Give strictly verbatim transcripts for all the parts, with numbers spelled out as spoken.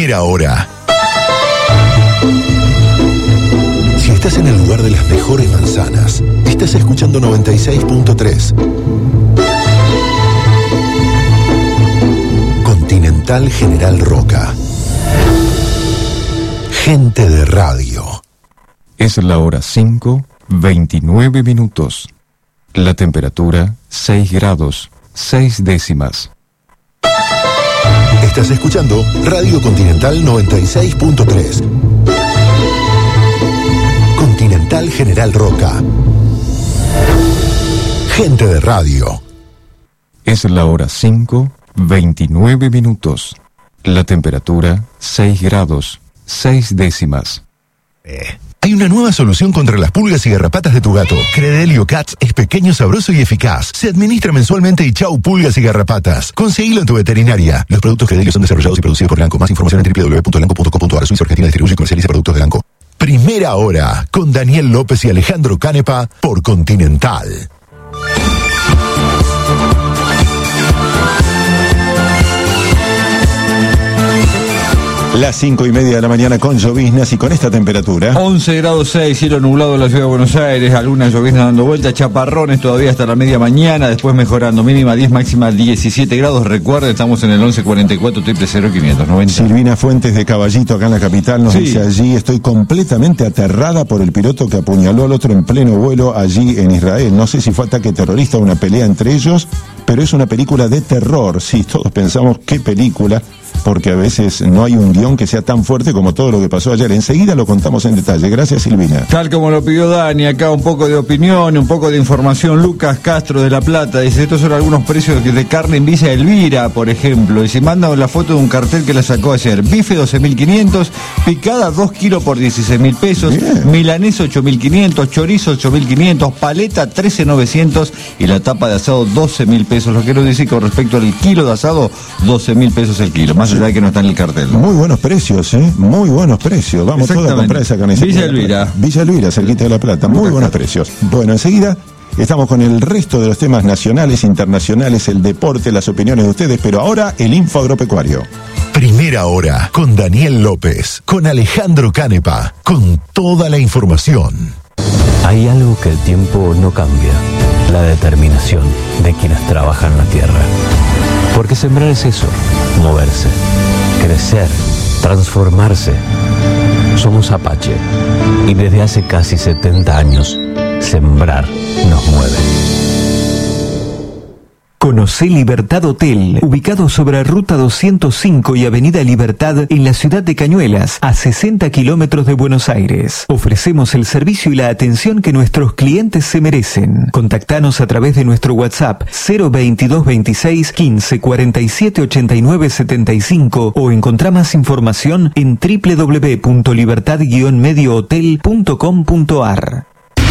Primera hora. Si estás en el lugar de las mejores manzanas, estás escuchando noventa y seis punto tres. Continental General Roca. Gente de radio. Es la hora cinco, veintinueve minutos. La temperatura seis grados, seis décimas. Estás escuchando Radio Continental noventa y seis punto tres. Continental General Roca. Gente de radio. Es la hora cinco, veintinueve minutos. La temperatura seis grados, seis décimas. Eh. Hay una nueva solución contra las pulgas y garrapatas de tu gato. Credelio Cats es pequeño, sabroso y eficaz. Se administra mensualmente y chau pulgas y garrapatas. Conseguilo en tu veterinaria. Los productos Credelio son desarrollados y producidos por Lanco. Más información en doble u doble u doble u punto lanco punto com punto a r. Suiza Argentina distribuye y comercializa productos de Lanco. Primera hora con Daniel López y Alejandro Canepa por Continental. Las cinco y media de la mañana con lloviznas y con esta temperatura. once grados seis, cielo nublado en la ciudad de Buenos Aires, algunas lloviznas dando vueltas, chaparrones todavía hasta la media mañana, después mejorando, mínima diez, máxima diecisiete grados. Recuerden, estamos en el once cuarenta y cuatro, triple cero quinientos noventa. Silvina Fuentes de Caballito, acá en la capital, nos sí. dice allí: estoy completamente aterrada por el piloto que apuñaló al otro en pleno vuelo allí en Israel. No sé si fue ataque terrorista o una pelea entre ellos, pero es una película de terror. Sí, todos pensamos, ¿qué película? Porque a veces no hay un guión que sea tan fuerte como todo lo que pasó ayer. Enseguida lo contamos en detalle. Gracias, Silvina. Tal como lo pidió Dani, acá un poco de opinión, un poco de información. Lucas Castro de La Plata dice: estos son algunos precios de carne en Villa Elvira, por ejemplo. Y se manda la foto de un cartel que la sacó ayer. Bife doce mil quinientos, picada dos kilos por dieciséis mil pesos, bien. Milanesa ocho mil quinientos, chorizo ocho mil quinientos, paleta trece mil novecientos y la tapa de asado doce mil pesos. Lo que nos dice con respecto al kilo de asado, doce mil pesos el kilo. Más allá de que no está en el cartel. Muy buenos precios, ¿eh? Muy buenos precios. Vamos todos a comprar esa carne. Villa Elvira. Villa Elvira, cerquita de La Plata. Muy buenos precios. Bueno, enseguida estamos con el resto de los temas nacionales, internacionales, el deporte, las opiniones de ustedes, pero ahora el info agropecuario. Primera hora con Daniel López, con Alejandro Canepa, con toda la información. Hay algo que el tiempo no cambia: la determinación de quienes trabajan la tierra. Porque sembrar es eso, moverse, crecer, transformarse. Somos Apache y desde hace casi setenta años, sembrar nos mueve. Conocé Libertad Hotel, ubicado sobre Ruta doscientos cinco y Avenida Libertad en la ciudad de Cañuelas, a sesenta kilómetros de Buenos Aires. Ofrecemos el servicio y la atención que nuestros clientes se merecen. Contactanos a través de nuestro WhatsApp cero veintidós veintiséis quince cuarenta y siete ochenta y nueve setenta y cinco o encontrá más información en doble u doble u doble u punto libertad guion medio hotel punto com punto a r.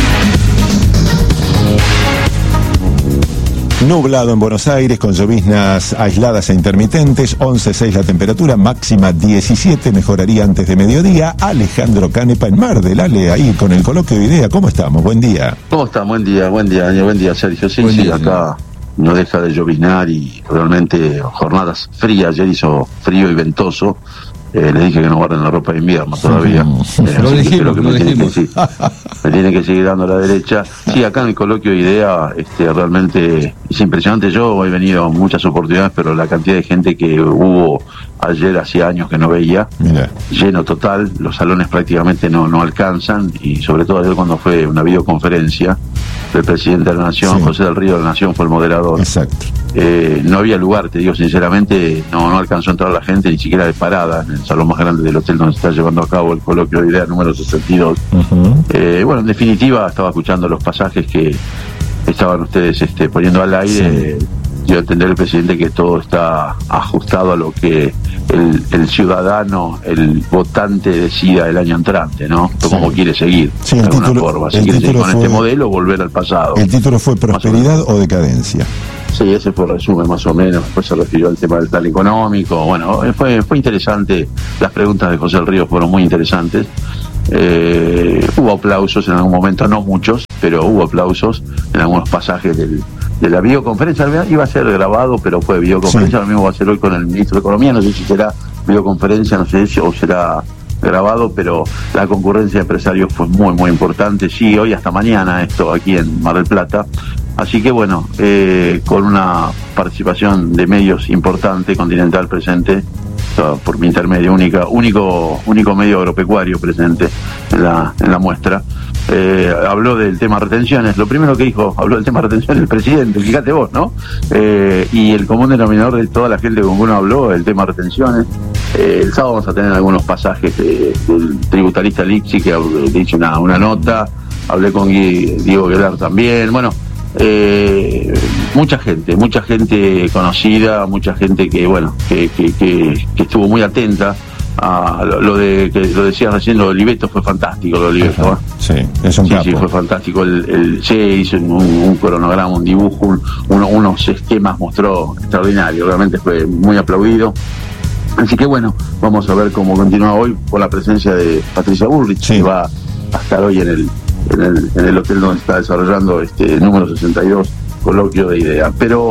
Nublado en Buenos Aires, con lloviznas aisladas e intermitentes, once coma seis la temperatura, máxima diecisiete, mejoraría antes de mediodía. Alejandro Canepa en Mar del Ale, ahí con el coloquio de idea. ¿Cómo estamos? Buen día. ¿Cómo están? Buen día, buen día, buen día, Sergio. Sí, buen sí, día, acá no deja de lloviznar y realmente jornadas frías. Ayer hizo frío y ventoso. Eh, le dije que no guarden la ropa de invierno todavía. Eh, lo dijimos, que lo me, dijimos. Tiene que, sí, me tiene que seguir dando a la derecha. Sí, acá en el coloquio de idea, este, realmente es impresionante. Yo he venido a muchas oportunidades, pero la cantidad de gente que hubo ayer hacía años que no veía. Mira. Lleno total, los salones prácticamente no, no alcanzan, y sobre todo ayer cuando fue una videoconferencia del presidente de la Nación, sí. José del Río de la Nación fue el moderador. Exacto. Eh, no había lugar, te digo sinceramente, no, no alcanzó a entrar la gente ni siquiera de parada en el salón más grande del hotel donde se está llevando a cabo el coloquio de idea número sesenta y dos. Uh-huh. Eh, bueno, en definitiva, estaba escuchando los pasajes que estaban ustedes este, poniendo al aire. Sí. Yo a entender el presidente que todo está ajustado a lo que el, el ciudadano, el votante decida el año entrante, ¿no? Sí. Cómo quiere seguir, sí, de el alguna título, forma. Si el quiere seguir con fue, este modelo o volver al pasado. El título fue ¿Prosperidad o decadencia? Sí, ese fue el resumen más o menos. Después se refirió al tema del plan económico. Bueno, fue, fue interesante. Las preguntas de José del Río fueron muy interesantes. Eh, hubo aplausos en algún momento, no muchos, pero hubo aplausos en algunos pasajes del, Este, la videoconferencia iba a ser grabado, pero fue videoconferencia, sí. Lo mismo va a ser hoy con el ministro de Economía, no sé si será videoconferencia, no sé si o será grabado, pero la concurrencia de empresarios fue muy muy importante, sí, hoy hasta mañana esto aquí en Mar del Plata, así que bueno, eh, con una participación de medios importante, Continental presente, por mi intermedio, única, único, único medio agropecuario presente en la, en la muestra. Eh, habló del tema retenciones, lo primero que dijo, habló del tema retenciones el presidente, fíjate vos, ¿no? Eh, y el común denominador de toda la gente con uno habló, el tema retenciones. Eh, el sábado vamos a tener algunos pasajes de, del tributarista Lixi, que dice una, una nota, hablé con Diego Guelar también, bueno, eh, mucha gente, mucha gente conocida, mucha gente que, bueno, que, que, que, que estuvo muy atenta. Ah, lo, lo de que lo decías recién, lo de Oliveto fue fantástico, lo de Oliveto, ¿eh? Sí, es un sí, capo. Sí, fue fantástico. El, el sí, hizo un, un cronograma, un dibujo, un, uno, unos esquemas mostró extraordinario, realmente fue muy aplaudido. Así que bueno, vamos a ver cómo continúa hoy con la presencia de Patricia Bullrich, sí. Que va a estar hoy en el, en el en el hotel donde está desarrollando este número sesenta y dos, coloquio de ideas. Pero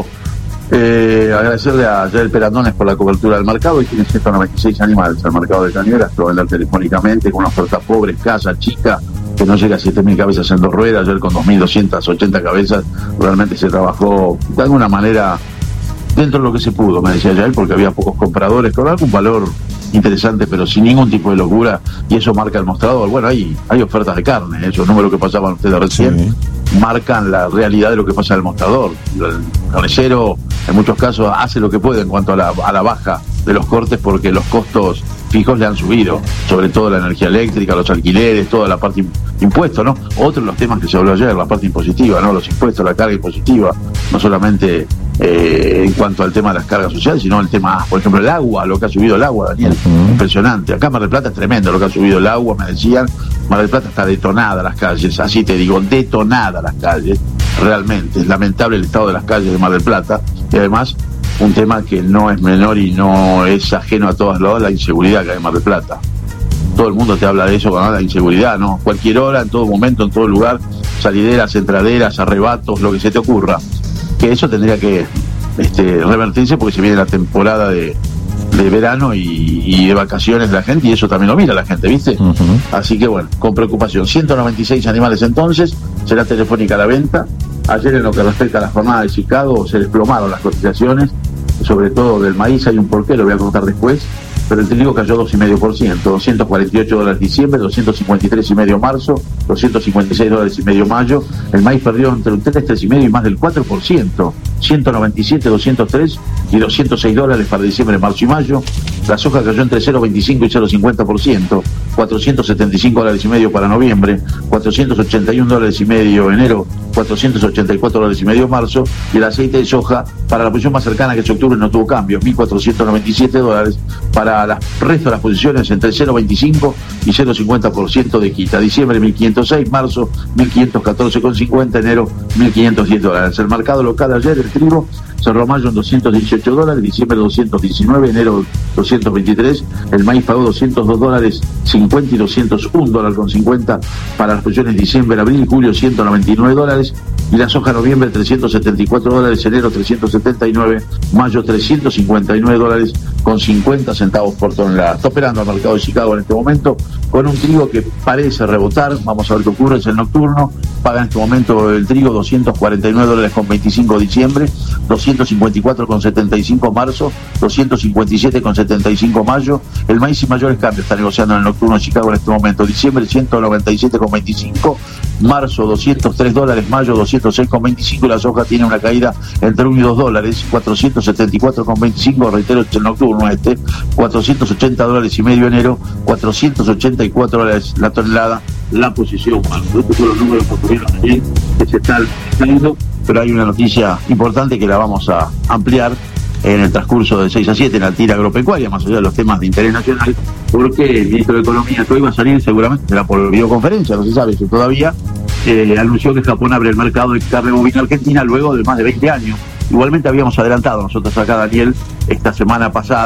Eh, agradecerle a Yael Perandones por la cobertura del mercado. Y tiene ciento noventa y seis animales al mercado de Cañuelas, lo vender telefónicamente con una oferta pobre, escasa, chica, que no llega a siete mil cabezas en dos ruedas. Ayer con dos mil doscientas ochenta cabezas realmente se trabajó de alguna manera dentro de lo que se pudo, me decía Yael, porque había pocos compradores con algún valor interesante, pero sin ningún tipo de locura, y eso marca el mostrador. Bueno, hay, hay ofertas de carne, esos números que pasaban ustedes recién, sí. Marcan la realidad de lo que pasa en el mostrador. El carnicero en muchos casos hace lo que puede en cuanto a la, a la baja de los cortes, porque los costos fijos le han subido, sobre todo la energía eléctrica, los alquileres, toda la parte impuestos, ¿no? Otro de los temas que se habló ayer, la parte impositiva, ¿no? Los impuestos, la carga impositiva, no solamente eh, en cuanto al tema de las cargas sociales, sino el tema, por ejemplo, el agua, lo que ha subido el agua, Daniel, uh-huh. Impresionante. Acá en Mar del Plata es tremendo lo que ha subido el agua, me decían. Mar del Plata está detonada las calles, así te digo, detonada las calles, realmente. Es lamentable el estado de las calles de Mar del Plata, y además un tema que no es menor y no es ajeno a todas lados, la inseguridad que hay en Mar del Plata. Todo el mundo te habla de eso, con la inseguridad, ¿no? Cualquier hora, en todo momento, en todo lugar, salideras, entraderas, arrebatos, lo que se te ocurra. Que eso tendría que este, revertirse, porque se viene la temporada de, de verano y, y de vacaciones de la gente, y eso también lo mira la gente, ¿viste? Uh-huh. Así que bueno, con preocupación. ciento noventa y seis animales entonces, será telefónica la venta. Ayer, en lo que respecta a la jornada de Chicago, se desplomaron las cotizaciones, sobre todo del maíz. Hay un porqué, lo voy a contar después, pero el trigo cayó dos coma cinco por ciento, doscientos cuarenta y ocho dólares diciembre, doscientos cincuenta y tres y medio marzo, doscientos cincuenta y seis dólares y medio mayo. El maíz perdió entre un tres, tres y medio y más del cuatro por ciento, ciento noventa y siete, doscientos tres y doscientos seis dólares para diciembre, marzo y mayo. La soja cayó entre cero coma veinticinco y cero coma cincuenta por ciento, cuatrocientos setenta y cinco dólares y medio para noviembre, cuatrocientos ochenta y un dólares y medio enero, cuatrocientos ochenta y cuatro dólares y medio marzo. Y el aceite de soja, para la posición más cercana, que es octubre, no tuvo cambios, mil cuatrocientos noventa y siete dólares. Para el resto de las posiciones, entre cero coma veinticinco y cero coma cincuenta por ciento de quita. Diciembre mil quinientos seis, marzo mil quinientos catorce coma cincuenta, enero mil quinientos diez dólares. El mercado local ayer, el trigo cerró mayo en doscientos dieciocho dólares, diciembre doscientos diecinueve, enero doscientos veintitrés. El maíz pagó doscientos dos dólares cincuenta y doscientos un dólares con cincuenta para las posiciones diciembre, abril y julio, ciento noventa y nueve dólares. Y la soja noviembre trescientos setenta y cuatro dólares, enero trescientos setenta y nueve, mayo trescientos cincuenta y nueve dólares con cincuenta centavos por tonelada. Está operando al mercado de Chicago en este momento con un trigo que parece rebotar. Vamos a ver qué ocurre. Es el nocturno. Paga en este momento el trigo doscientos cuarenta y nueve dólares con veinticinco diciembre, doscientos cincuenta y cuatro con setenta y cinco marzo, doscientos cincuenta y siete con setenta y cinco mayo. El maíz sin mayores cambios está negociando en el nocturno de Chicago en este momento. Diciembre ciento noventa y siete con veinticinco, marzo doscientos tres dólares, mayo doscientos seis con veinticinco, y la soja tiene una caída entre uno y dos dólares, cuatrocientos setenta y cuatro con veinticinco, reitero, el nocturno este, cuatrocientos ochenta dólares y medio enero, cuatrocientos ochenta y cuatro dólares la tonelada, la posición marzo. Estos son los números que ocurrieron ayer, que se están cayendo, pero hay una noticia importante que la vamos a ampliar en el transcurso de seis a siete en la tira agropecuaria, más allá de los temas de interés nacional, porque el ministro de Economía, que hoy va a salir seguramente, será por videoconferencia, no se sabe si todavía, eh, anunció que Japón abre el mercado de carne bovina argentina luego de más de veinte años. Igualmente habíamos adelantado nosotros acá, Daniel, esta semana pasada,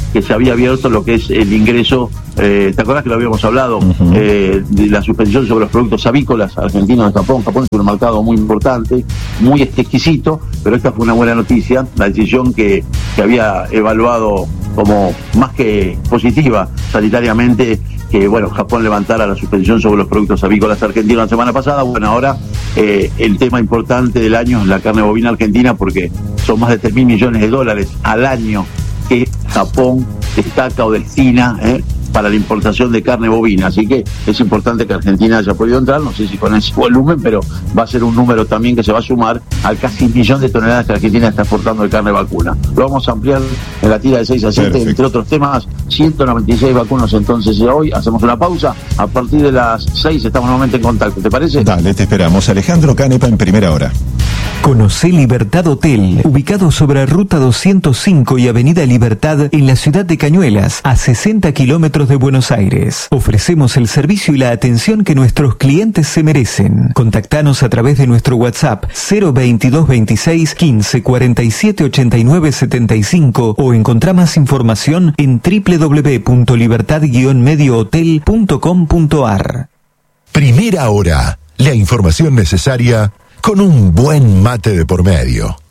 que se había abierto lo que es el ingreso, eh, ¿te acordás que lo habíamos hablado? Uh-huh. eh, de la suspensión sobre los productos avícolas argentinos de Japón. Japón es un mercado muy importante, muy exquisito, pero esta fue una buena noticia, la decisión que, que había evaluado como más que positiva sanitariamente, que bueno, Japón levantara la suspensión sobre los productos avícolas argentinos la semana pasada. Bueno, ahora eh, el tema importante del año es la carne bovina argentina, porque son más de tres mil millones de dólares al año que Japón destaca o destina eh, para la importación de carne bovina, así que es importante que Argentina haya podido entrar, no sé si con ese volumen, pero va a ser un número también que se va a sumar al casi un millón de toneladas que Argentina está exportando de carne vacuna. Lo vamos a ampliar en la tira de seis a siete, perfecto, entre otros temas, ciento noventa y seis vacunos entonces ya hoy. Hacemos una pausa, a partir de las seis estamos nuevamente en contacto, ¿te parece? Dale, te esperamos. Alejandro Canepa en Primera Hora. Conocé Libertad Hotel, ubicado sobre Ruta doscientos cinco y Avenida Libertad en la ciudad de Cañuelas, a sesenta kilómetros de Buenos Aires. Ofrecemos el servicio y la atención que nuestros clientes se merecen. Contactanos a través de nuestro WhatsApp cero veintidós veintiséis quince cuarenta y siete ochenta y nueve setenta y cinco o encontrá más información en doble u doble u doble u punto libertad guion medio hotel punto com punto a r. Primera Hora, la información necesaria con un buen mate de por medio.